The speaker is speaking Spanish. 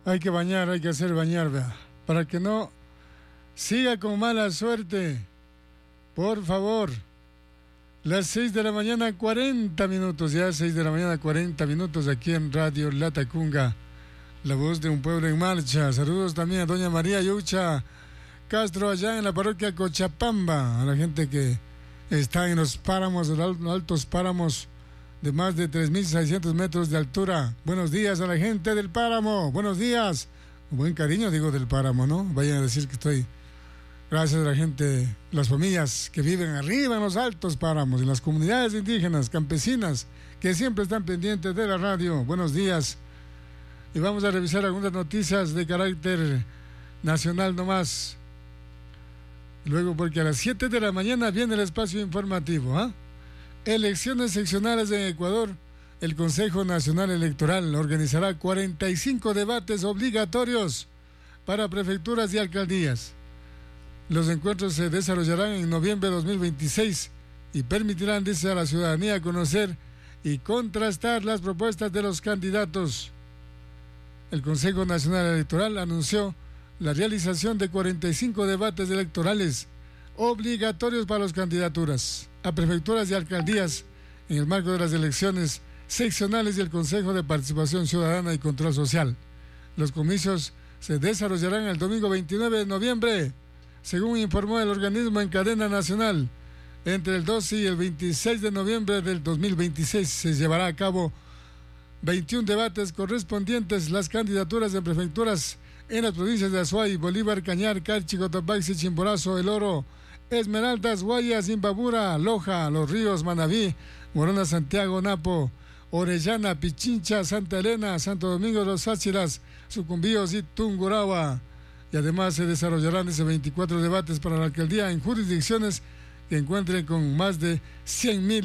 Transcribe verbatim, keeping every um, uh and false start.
Hay que bañar, hay que hacer bañar, vea, para que no siga con mala suerte. Por favor. Las seis de la mañana, cuarenta minutos, ya seis de la mañana, cuarenta minutos aquí en Radio Latacunga, la voz de un pueblo en marcha. Saludos también a doña María Yucha Castro allá en la parroquia Cochapamba, a la gente que está en los páramos, los altos páramos de más de tres mil seiscientos metros de altura. Buenos días a la gente del páramo, buenos días. Buen cariño digo del páramo, ¿no? Vayan a decir que estoy... Gracias a la gente, las familias que viven arriba en los altos páramos, en las comunidades indígenas, campesinas, que siempre están pendientes de la radio. Buenos días. Y vamos a revisar algunas noticias de carácter nacional nomás. Luego, porque a las siete de la mañana viene el espacio informativo, ¿ah? ¿eh? Elecciones seccionales en Ecuador. El Consejo Nacional Electoral organizará cuarenta y cinco debates obligatorios para prefecturas y alcaldías. Los encuentros se desarrollarán en noviembre de dos mil veintiséis y permitirán, dice, a la ciudadanía conocer y contrastar las propuestas de los candidatos. El Consejo Nacional Electoral anunció la realización de cuarenta y cinco debates electorales obligatorios para las candidaturas a prefecturas y alcaldías en el marco de las elecciones seccionales y el Consejo de Participación Ciudadana y Control Social. Los comicios se desarrollarán el domingo veintinueve de noviembre. Según informó el organismo en cadena nacional, entre el doce y el veintiséis de noviembre del dos mil veintiséis se llevará a cabo veintiún debates correspondientes las candidaturas de prefecturas en las provincias de Azuay, Bolívar, Cañar, Carchi, Cotopaxi, Chimborazo, El Oro, Esmeraldas, Guayas, Imbabura, Loja, Los Ríos, Manabí, Morona, Santiago, Napo, Orellana, Pichincha, Santa Elena, Santo Domingo de los Sáchiras, Sucumbíos y Tungurahua. Y además se desarrollarán ese veinticuatro debates para la alcaldía en jurisdicciones que encuentren con más de cien mil